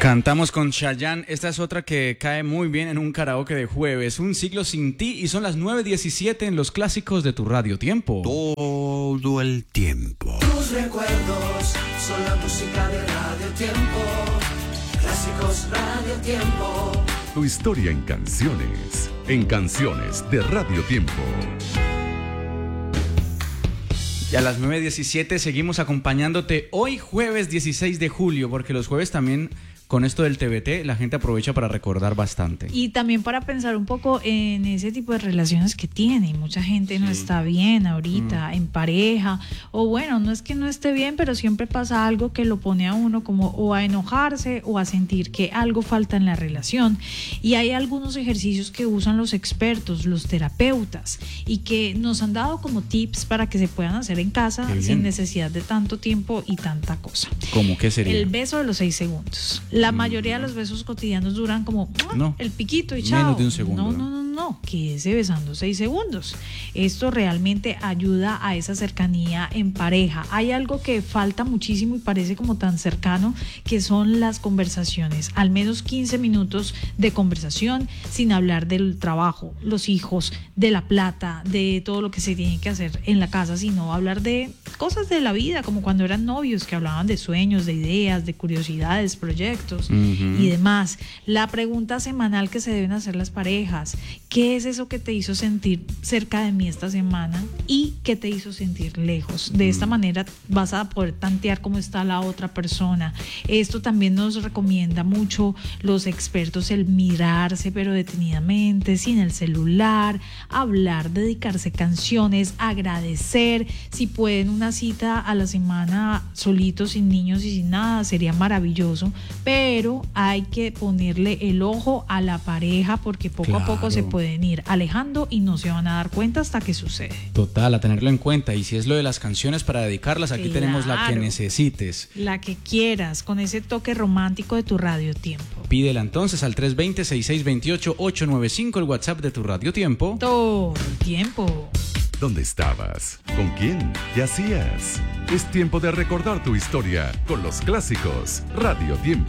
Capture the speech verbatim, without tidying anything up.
Cantamos con Chayanne. Esta es otra que cae muy bien en un karaoke de jueves. Un siglo sin ti, y son las nueve diecisiete en los clásicos de tu Radio Tiempo. Todo el tiempo. Tus recuerdos son la música de Radio Tiempo. Clásicos Radio Tiempo. Tu historia en canciones. En canciones de Radio Tiempo. Y a las nueve diecisiete seguimos acompañándote hoy jueves dieciséis de julio, porque los jueves también, con esto del T B T, la gente aprovecha para recordar bastante. Y también para pensar un poco en ese tipo de relaciones que tiene. Mucha gente no sí. está bien ahorita, mm. en pareja, o bueno, no es que no esté bien, pero siempre pasa algo que lo pone a uno como o a enojarse o a sentir que algo falta en la relación. Y hay algunos ejercicios que usan los expertos, los terapeutas, y que nos han dado como tips para que se puedan hacer en casa sin necesidad de tanto tiempo y tanta cosa. ¿Cómo? ¿Qué sería? El beso de los seis segundos. La mayoría de los besos cotidianos duran como no, el piquito y chao. Menos de un segundo. No, no, no, no, quédese besando seis segundos. Esto realmente ayuda a esa cercanía en pareja. Hay algo que falta muchísimo y parece como tan cercano, que son las conversaciones. Al menos quince minutos de conversación sin hablar del trabajo, los hijos, de la plata, de todo lo que se tiene que hacer en la casa, sino hablar de cosas de la vida, como cuando eran novios, que hablaban de sueños, de ideas, de curiosidades, proyectos. Uh-huh. Y demás. La pregunta semanal que se deben hacer las parejas: ¿qué es eso que te hizo sentir cerca de mí esta semana y qué te hizo sentir lejos? De esta manera vas a poder tantear cómo está la otra persona. Esto también nos recomienda mucho los expertos, el mirarse pero detenidamente, sin el celular, hablar, dedicarse canciones, agradecer. Si pueden una cita a la semana solitos, sin niños y sin nada, sería maravilloso. Pero hay que ponerle el ojo a la pareja, porque poco claro. a poco se pueden ir alejando y no se van a dar cuenta hasta que sucede. Total, a tenerlo en cuenta. Y si es lo de las canciones para dedicarlas, aquí claro. tenemos la que necesites. La que quieras, con ese toque romántico de tu Radio Tiempo. Pídela entonces al tres dos cero, seis seis dos ocho, ocho nueve cinco, el WhatsApp de tu Radio Tiempo. Todo el tiempo. ¿Dónde estabas? ¿Con quién? ¿Qué hacías? Es tiempo de recordar tu historia con los clásicos Radio Tiempo.